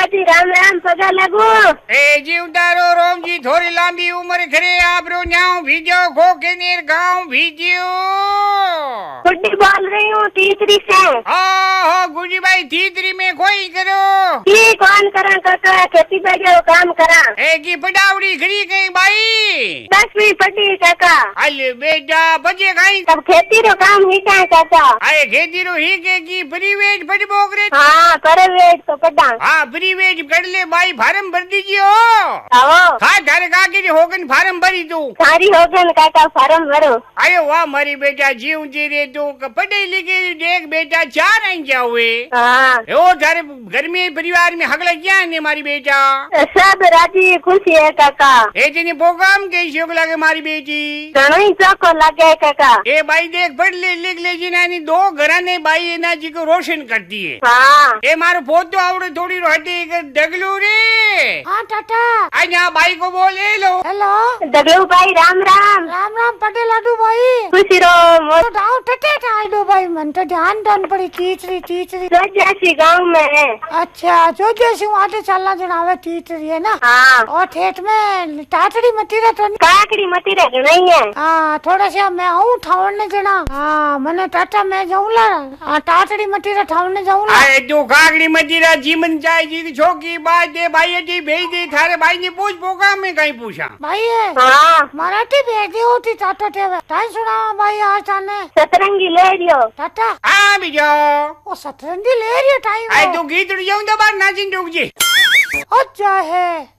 जी राम राम पगा लगो। ए जी उतारो रोम जी थोड़ी लंबी उम्र करे आप रो न्याऊ भीजो खो के नेर गाँव भीजियो। गुड्डी बोल रही हूँ तीसरी से। हो गुडी भाई तीसरी में कोई करो की कौन करा काका खेती बाड़ी काम करा। ए की पटावड़ी खड़ी गई भाई 10वीं पढ़ी काका। अले बेटा बजे गई तब खेती रो काम ही का काका। अरे खेती रो ही के की प्रीवेट पढ़ बोगरे। हाँ प्राइवेट तो पढ़ा। हाँ प्रीवेट कर ले भाई फार्म भर दीजिए हो। आओ हाँ थारे काके जो होगन फार्म भरी तू सारी होगन काका फार्म भरो। अरे वाह मारी बेटा जीव जी रे तू पढ़े लिखे देख बेटा 4 आई क्या हुए। हाँ ओ थारे घर में परिवार में हगला क्या है मारी बेटा। सब राजी खुशी है काका। इतनी प्रोग्राम कैसी होग लगे मारी बेटी घणो ही चौको लगे काका। ए भाई देख पढ़ ले लिख ले जी नानी 2 घरा ने भाई ना जी को रोशन करती है। हाँ ए मारो पोतो आवड़े थोड़ी रोटी डगलू रे। हाँ टाटा। आज यहाँ भाई को बोले लो। हेलो दगलू भाई राम राम। राम राम पटे लाडू भाई। खुशी रो तो डाउ टटे टाइडो भाई मन तो ध्यान डन पड़ी तीसरी जैसी गाँव में है। अच्छा जो जैसी आटे चलना जनावे तीसरी है ना। हाँ और ठेठ में टाटड़ी मतीरा तो काकड़ी मतीरा नहीं है। हाँ थोड़ा सा मैं आऊँ ठावने जना। हाँ मैंने टाटा मैं जाऊँ ला टाटड़ी मतीरा ठावने जाऊँ ला। अरे तू काकड़ी मजीरा जीवन चाय जी की छोकी बात दे भाई अजी भेज दे थारे भाई ने पूछ प्रोग्राम में कहीं पूछा भाई है हाँ मराठी भेज दी होती टाटा टेवे टाइम सुना भाई आज थाने सतरंगी ले लियो टाटा। हाँ भी जाओ वो सतरंगी ले रही टाइम। अरे तू गीत जाऊँ तो बार नाचिन रुक जी। अच्छा है।